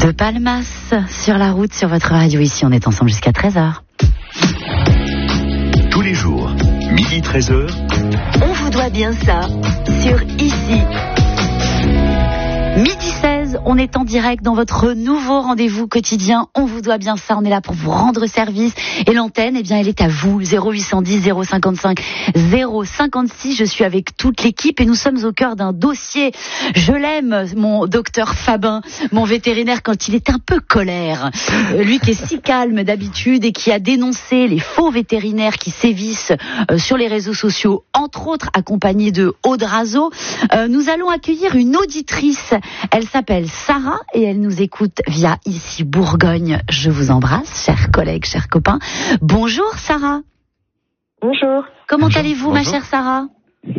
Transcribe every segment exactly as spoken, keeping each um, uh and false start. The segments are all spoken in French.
De Palmas, sur la route, sur votre radio. Ici, on est ensemble jusqu'à treize heures. Tous les jours, midi treize heures. On vous doit bien ça, sur Ici. Midi seize, on est en direct dans votre nouveau rendez-vous quotidien. On vous doit bien ça, on est là pour vous rendre service. Et l'antenne, eh bien, elle est à vous. zéro huit cent dix, zéro cinquante-cinq, zéro cinquante-six. Je suis avec toute l'équipe et nous sommes au cœur d'un dossier. Je l'aime, mon docteur Fabin, mon vétérinaire, quand il est un peu colère. Lui qui est si calme d'habitude et qui a dénoncé les faux vétérinaires qui sévissent sur les réseaux sociaux, entre autres accompagné de Audrazo. Nous allons accueillir une auditrice. Elle s'appelle Sarah et elle nous écoute via Ici Bourgogne. Je vous embrasse, chers collègues, chers copains. Bonjour Sarah. Bonjour. Comment Bonjour. allez-vous, Bonjour. ma chère Sarah?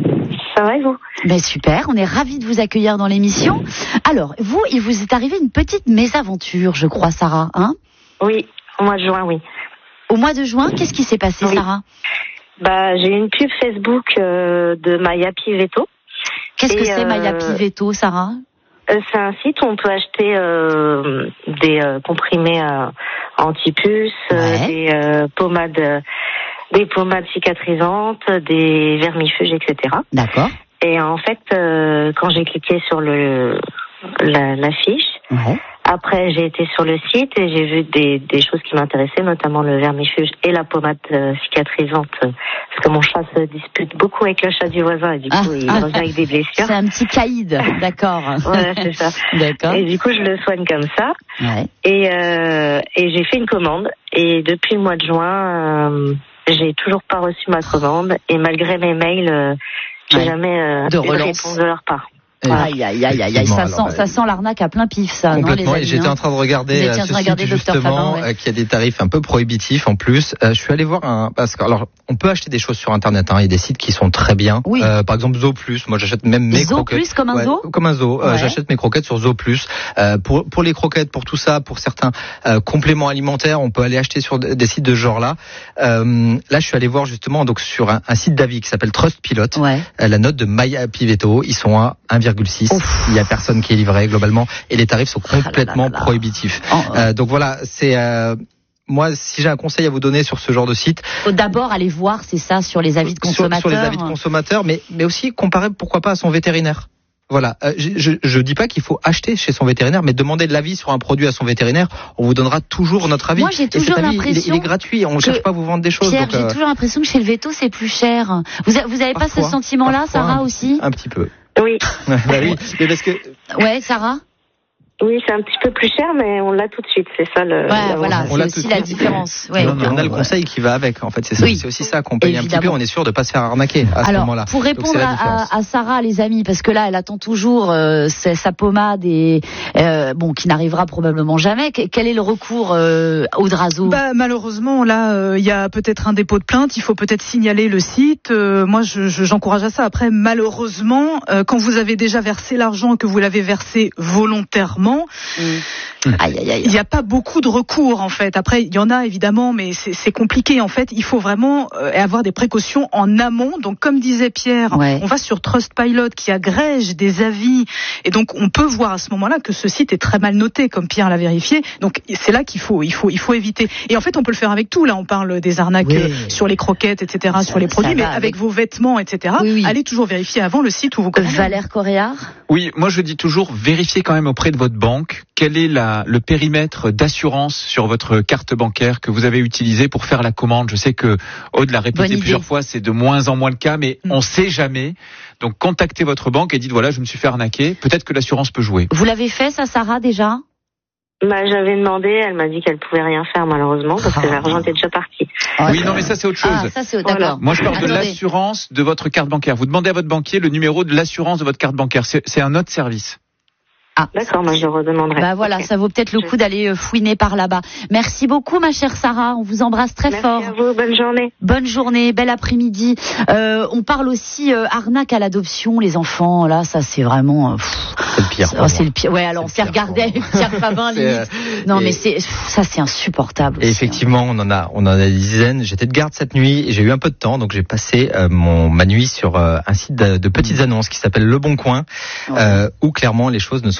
Ça va et vous? Ben super, on est ravis de vous accueillir dans l'émission. Alors, vous, il vous est arrivé une petite mésaventure, je crois, Sarah, hein? Oui, au mois de juin, oui. Au mois de juin, qu'est-ce qui s'est passé, oui. Sarah? Bah, j'ai une pub Facebook euh, de Mayapi Veto. Qu'est-ce et que c'est euh... Mayapi Veto, Sarah? Euh, c'est un site où on peut acheter euh, des euh, comprimés euh, anti-puces, ouais. euh, des euh, pommades, euh, des pommades cicatrisantes, des vermifuges, et cetera. D'accord. Et en fait, euh, quand j'ai cliqué sur le la, la fiche, ouais. Après j'ai été sur le site et j'ai vu des, des choses qui m'intéressaient, notamment le vermifuge et la pommade euh, cicatrisante, euh, parce que mon chat se dispute beaucoup avec le chat du voisin et du coup ah, il ah, revient avec des blessures. C'est un petit caïd, d'accord. Ouais, c'est ça. D'accord. Et du coup je le soigne comme ça. Ouais. Et euh, et j'ai fait une commande et depuis le mois de juin, euh, j'ai toujours pas reçu ma commande et malgré mes mails, euh, j'ai ouais. jamais euh, de eu de réponse de leur part. Aïe, aïe, aïe, aïe, aïe, ça sent, alors, ça sent l'arnaque à plein pif, ça, non, les amis, et j'étais hein. en train de regarder ce site, justement, Fabin, ouais. qui a des tarifs un peu prohibitifs en plus. Euh, je suis allé voir un, parce que, alors, on peut acheter des choses sur Internet, hein. Il y a des sites qui sont très bien. Oui. Euh, par exemple, Zooplus. Moi, j'achète même mes Zoo croquettes. Plus comme un ouais, zoo? Comme un zoo. Ouais. Euh, j'achète mes croquettes sur Zooplus. Euh, pour, pour les croquettes, pour tout ça, pour certains, euh, compléments alimentaires, on peut aller acheter sur des sites de ce genre-là. Euh, là, je suis allé voir justement, donc, sur un, un site d'avis qui s'appelle Trustpilot. Ouais. Euh, la note de Mayapi Veto. Ils sont à un virgule six. Ouf. Il y a personne qui est livré globalement et les tarifs sont complètement ah là là là. prohibitifs. Oh, oh. Euh, donc voilà, c'est euh, moi si j'ai un conseil à vous donner sur ce genre de site. Faut d'abord aller voir, c'est ça, sur les avis de consommateurs. Sur, sur les avis de consommateurs, mais mais aussi comparer pourquoi pas à son vétérinaire. Voilà, euh, je, je je dis pas qu'il faut acheter chez son vétérinaire, mais demander de l'avis sur un produit à son vétérinaire, on vous donnera toujours notre avis. Moi, j'ai toujours et cet avis, l'impression il, il est gratuit, on ne cherche pas à vous vendre des choses. Pierre, donc, j'ai euh... toujours l'impression que chez le veto c'est plus cher. Vous a, vous avez parfois, pas ce sentiment-là, Sarah, un, aussi? Un petit peu. Oui. bah oui, mais parce que. Ouais, Sarah. Oui, c'est un petit peu plus cher, mais on l'a tout de suite, c'est ça le. Ouais, voilà, c'est aussi la différence. Ouais. Non, non, on a le conseil qui va avec, en fait, c'est ça. Oui. C'est aussi ça qu'on paye un petit peu, on est sûr de pas se faire arnaquer à Alors, ce moment-là. Pour répondre à, à Sarah, les amis, parce que là, elle attend toujours euh, sa pommade et euh, bon, qui n'arrivera probablement jamais. Quel est le recours euh, Audrazo? Bah, malheureusement, là, il euh, y a peut-être un dépôt de plainte. Il faut peut-être signaler le site. Euh, moi, je, je, j'encourage à ça. Après, malheureusement, euh, quand vous avez déjà versé l'argent, que vous l'avez versé volontairement. Mmh. Aïe, aïe, aïe. Il n'y a pas beaucoup de recours en fait. Après, il y en a évidemment, mais c'est, c'est compliqué en fait. Il faut vraiment euh, avoir des précautions en amont. Donc, comme disait Pierre, ouais. on va sur Trustpilot qui agrège des avis, et donc on peut voir à ce moment-là que ce site est très mal noté, comme Pierre l'a vérifié. Donc, c'est là qu'il faut, il faut, il faut éviter. Et en fait, on peut le faire avec tout. Là, on parle des arnaques oui. euh, sur les croquettes, et cetera, ça, sur les produits, mais avec... avec vos vêtements, et cetera. Oui, oui. Allez toujours vérifier avant le site où vous commandez. Valère Coréard. Oui, moi je dis toujours vérifiez quand même auprès de votre banque quel est la, le périmètre d'assurance sur votre carte bancaire que vous avez utilisé pour faire la commande. Je sais que Aude l'a répété plusieurs fois, c'est de moins en moins le cas, mais on sait jamais. Donc contactez votre banque et dites voilà, je me suis fait arnaquer. Peut-être que l'assurance peut jouer. Vous l'avez fait ça, Sarah, déjà? Bah, j'avais demandé, elle m'a dit qu'elle pouvait rien faire malheureusement parce que l'argent était déjà parti. Ah, oui, non, mais ça c'est autre chose. Ah, ça, c'est... D'accord. Moi je parle Attendez. de l'assurance de votre carte bancaire. Vous demandez à votre banquier le numéro de l'assurance de votre carte bancaire. C'est, c'est un autre service. Ah, d'accord, moi je le redemanderai. Bah voilà, okay. Ça vaut peut-être le coup d'aller fouiner par là-bas. Merci beaucoup, ma chère Sarah. On vous embrasse très Merci fort. Merci à vous. Bonne journée. Bonne journée, bel après-midi. Euh, on parle aussi euh, arnaque à l'adoption, les enfants. Là, ça c'est vraiment. Euh, pff, c'est le pire. Oh, c'est le pire. Ouais, alors on s'est regardé avec Pierre Fabin, limite. Euh, non, et, mais c'est pff, ça, c'est insupportable. Et aussi, effectivement, hein. on en a, on en a des dizaines. J'étais de garde cette nuit et j'ai eu un peu de temps, donc j'ai passé euh, mon ma nuit sur euh, un site de, de petites annonces qui s'appelle Le Bon Coin, ouais. euh, où clairement les choses ne sont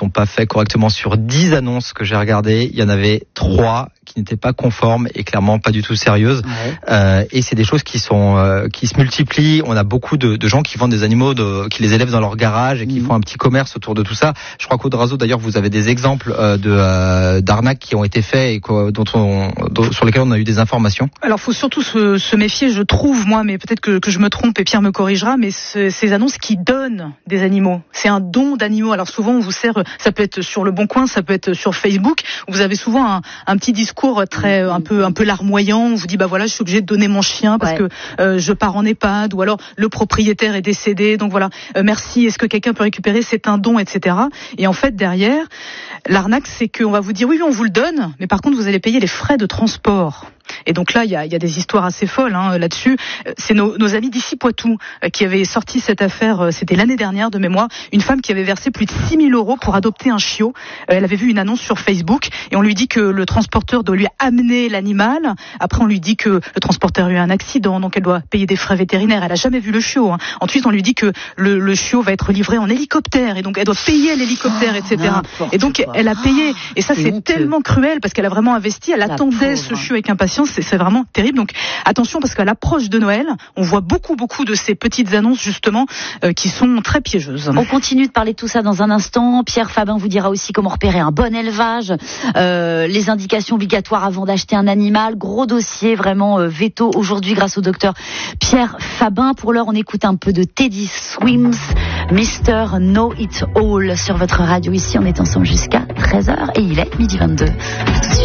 sont pas faits correctement. Sur dix annonces que j'ai regardées, il y en avait trois qui n'étaient pas conformes et clairement pas du tout sérieuses. Ouais. Euh, et c'est des choses qui sont euh, qui se multiplient. On a beaucoup de, de gens qui vendent des animaux, de, qui les élèvent dans leur garage et qui mmh. font un petit commerce autour de tout ça. Je crois qu'Audrazo, d'ailleurs, vous avez des exemples euh, de euh, d'arnaques qui ont été faits et quoi, dont on, dont, sur lesquels on a eu des informations. Alors, faut surtout se, se méfier, je trouve, moi, mais peut-être que, que je me trompe et Pierre me corrigera, mais ce, ces annonces qui donnent des animaux, c'est un don d'animaux. Alors souvent, on vous sert, ça peut être sur Le Bon Coin, ça peut être sur Facebook. Vous avez souvent un, un petit discours très un peu un peu larmoyant. On vous dit bah voilà, je suis obligé de donner mon chien parce ouais. que euh, je pars en EHPAD, ou alors le propriétaire est décédé, donc voilà, euh, merci, est-ce que quelqu'un peut récupérer, c'est un don, et cetera. Et en fait derrière, l'arnaque, c'est qu'on va vous dire oui, oui, on vous le donne, mais par contre vous allez payer les frais de transport. Et donc là, il y a, il y a des histoires assez folles hein, là-dessus. C'est nos, nos amis d'ici Poitou euh, qui avaient sorti cette affaire, euh, c'était l'année dernière de mémoire, une femme qui avait versé plus de six mille euros pour adopter un chiot. Euh, elle avait vu une annonce sur Facebook et on lui dit que le transporteur doit lui amener l'animal. Après, on lui dit que le transporteur a eu un accident, donc elle doit payer des frais vétérinaires. Elle a jamais vu le chiot. Hein. Ensuite, on lui dit que le, le chiot va être livré en hélicoptère et donc elle doit payer l'hélicoptère, oh, et cetera. Et donc quoi. Elle a payé. Et ça, c'est, c'est tellement cruel parce qu'elle a vraiment investi. Elle La attendait pauvre. ce chiot avec impatience. C'est, c'est vraiment terrible. Donc attention parce qu'à l'approche de Noël, on voit beaucoup beaucoup de ces petites annonces justement euh, qui sont très piégeuses. On continue de parler de tout ça dans un instant. Pierre Fabin vous dira aussi comment repérer un bon élevage, euh, les indications obligatoires avant d'acheter un animal. Gros dossier vraiment euh, veto aujourd'hui grâce au docteur Pierre Fabin. Pour l'heure, on écoute un peu de Teddy Swims, Mister Know It All sur votre radio. Ici, on est ensemble jusqu'à treize heures et il est midi vingt-deux. À tout de suite.